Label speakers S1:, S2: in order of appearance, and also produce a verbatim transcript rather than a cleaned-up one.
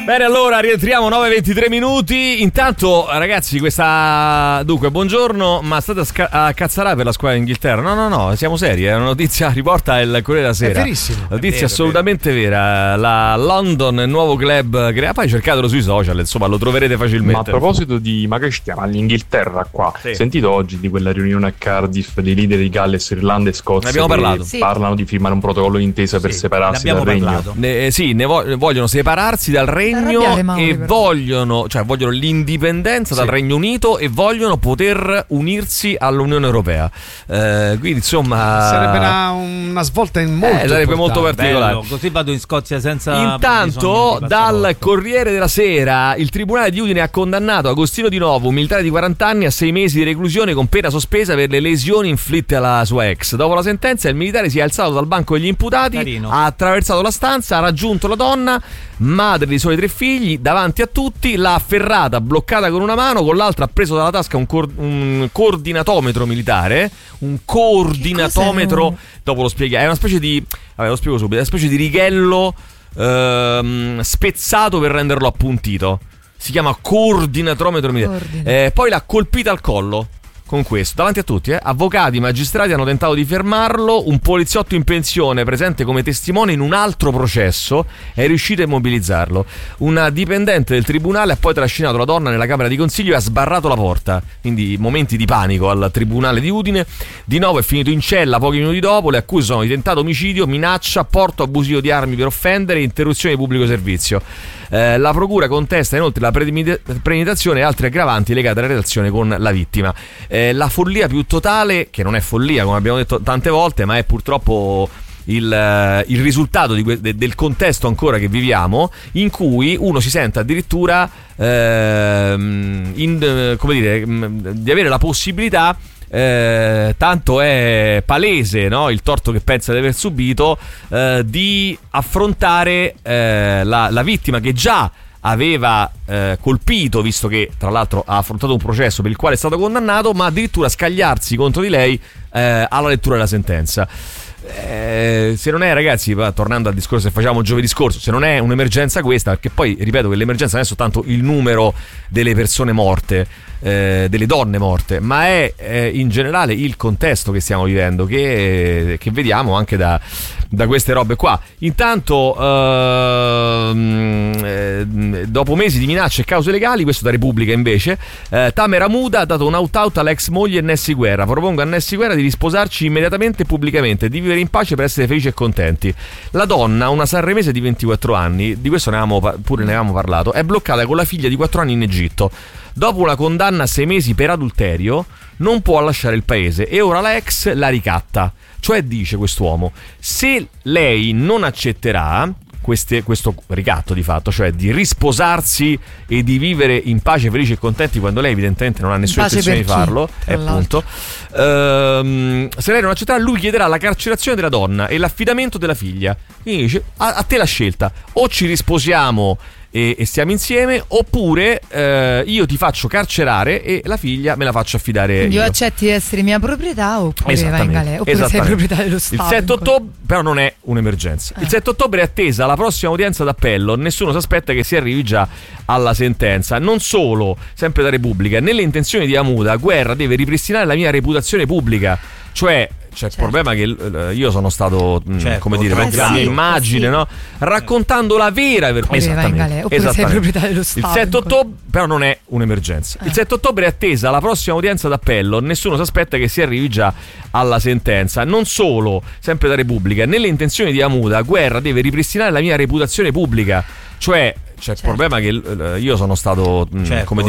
S1: Bene, allora rientriamo nove e ventitré minuti. Intanto, ragazzi, questa dunque, buongiorno, ma state a, sca- a cazzarà per la squadra d'Inghilterra? No, no, no, siamo seri. È una notizia, riporta il Corriere della Sera.
S2: È verissimo.
S1: Notizia
S2: è vero,
S1: assolutamente vera. La London, il nuovo club crea. Poi cercatelo sui social, insomma, lo troverete facilmente.
S3: Ma a proposito di, ma che ci chiama l'Inghilterra qua?
S1: Sì.
S3: Sentito oggi di quella riunione a Cardiff dei leader di Galles, Irlanda e Scozia?
S1: Ne abbiamo
S3: che
S1: parlato.
S4: Sì.
S3: Parlano di firmare un protocollo d'intesa per
S2: Sì,
S3: separarsi
S2: ne
S3: dal
S2: abbiamo
S3: regno.
S2: parlato.
S1: Ne, eh, sì, ne vo- vogliono separarsi dal regno
S4: Arrabbiare Mauri,
S1: e
S4: però.
S1: vogliono, cioè vogliono l'indipendenza
S2: Sì.
S1: dal Regno Unito e vogliono poter unirsi all'Unione Europea. Eh, quindi insomma
S2: Sarebbe una, una svolta in molto
S1: Eh, sarebbe molto
S2: importante.
S1: particolare.
S5: Bello, così vado in Scozia senza
S1: Intanto
S5: bisogno di
S1: dal
S5: passaporto.
S1: Corriere della Sera il Tribunale di Udine ha condannato Agostino Di Novo, un militare di quaranta anni, a sei mesi di reclusione con pena sospesa per le lesioni inflitte alla sua ex. Dopo la sentenza il militare si è alzato dal banco degli imputati,
S5: Carino.
S1: ha attraversato la stanza, ha raggiunto la donna, madre dei suoi tre figli, davanti a tutti, l'ha afferrata, bloccata con una mano, con l'altra ha preso dalla tasca un, cor- un coordinatometro militare, un coordinatometro,
S4: Che cos'è?
S1: dopo lo spiega, è una specie di, vabbè, lo spiego subito, è una specie di righello ehm, spezzato per renderlo appuntito. Si chiama coordinatometro militare.
S4: Coordina.
S1: Eh, poi l'ha colpita al collo con questo, davanti a tutti, eh. Avvocati, magistrati hanno tentato di fermarlo. Un poliziotto in pensione, presente come testimone in un altro processo, è riuscito a immobilizzarlo. Una dipendente del tribunale ha poi trascinato la donna nella camera di consiglio e ha sbarrato la porta. Quindi momenti di panico al tribunale di Udine. Di nuovo è finito in cella pochi minuti dopo. Le accuse sono di tentato omicidio, minaccia, porto abusivo di armi per offendere e interruzione di pubblico servizio. Eh, la procura contesta inoltre la premedita- premeditazione e altre aggravanti legate alla relazione con la vittima. Eh, la follia più totale, che non è follia come abbiamo detto tante volte, ma è purtroppo il, eh, il risultato di que- de- del contesto ancora che viviamo, in cui uno si sente addirittura ehm, in, eh, come dire, mh, di avere la possibilità, Eh, tanto è palese, no, il torto che pensa di aver subito, eh, di affrontare eh, la, la vittima che già aveva eh, colpito, visto che tra l'altro ha affrontato un processo per il quale è stato condannato, ma addirittura scagliarsi contro di lei eh, alla lettura della sentenza. Eh, se non è, ragazzi, va, tornando al discorso che facevamo giovedì scorso, se non è un'emergenza questa, perché poi ripeto che l'emergenza non è soltanto il numero delle persone morte, eh, delle donne morte, ma è eh, in generale il contesto che stiamo vivendo, che, che vediamo anche da, da queste robe qua. Intanto ehm, eh, dopo mesi di minacce e cause legali, questo da Repubblica invece, eh, Tamera Muda ha dato un out-out all'ex moglie Nessi Guerra. Propongo a Nessi Guerra di risposarci immediatamente e pubblicamente, di vivere in pace per essere felici e contenti. La donna, una sanremese di ventiquattro anni, di questo ne avevamo, pure ne avevamo parlato, è bloccata con la figlia di quattro anni in Egitto. Dopo una condanna a sei mesi per adulterio non può lasciare il paese e ora la ex la ricatta. Cioè, dice quest'uomo, se lei non accetterà queste, questo ricatto di fatto, cioè di risposarsi e di vivere in pace, felici e contenti, quando lei evidentemente non ha nessuna
S4: Pace
S1: intenzione di
S4: per chi,
S1: farlo,
S4: tra
S1: è appunto, ehm, se lei non accetterà, lui chiederà la carcerazione della donna e l'affidamento della figlia. Quindi dice, a, a te la scelta, o ci risposiamo e, e stiamo insieme, oppure eh, io ti faccio carcerare e la figlia me la faccio affidare.
S4: Quindi
S1: io.
S4: o accetti di essere mia proprietà oppure vai in galera, oppure sei
S1: Esattamente.
S4: proprietà dello Stato.
S1: Il sette ottobre, però non è un'emergenza.
S4: Eh.
S1: Il sette ottobre è attesa la prossima udienza d'appello. Nessuno si aspetta che si arrivi già alla sentenza. Non solo, sempre da Repubblica, nelle intenzioni di Amuda, Guerra deve ripristinare la mia reputazione pubblica. Cioè, c'è
S4: Certo.
S1: il problema che eh, io sono stato, mh,
S5: Certo,
S1: come dire,
S5: troppo
S1: la mia
S4: sì,
S1: immagine,
S4: sì.
S1: no? Raccontando la vera ver-
S4: Oppure vai in
S1: esattamente,
S4: galera, oppure sei
S1: esattamente.
S4: proprietà dello Stato.
S1: Il sette ottobre, però non è un'emergenza. Il
S4: Eh.
S1: sette ottobre è attesa la prossima udienza d'appello. Nessuno si aspetta che si arrivi già alla sentenza. Non solo, sempre da Repubblica, nelle intenzioni di Amuda, Guerra deve ripristinare la mia reputazione pubblica. Cioè, c'è il
S4: Certo.
S1: problema che eh, io sono stato, mh,
S5: Certo.
S1: come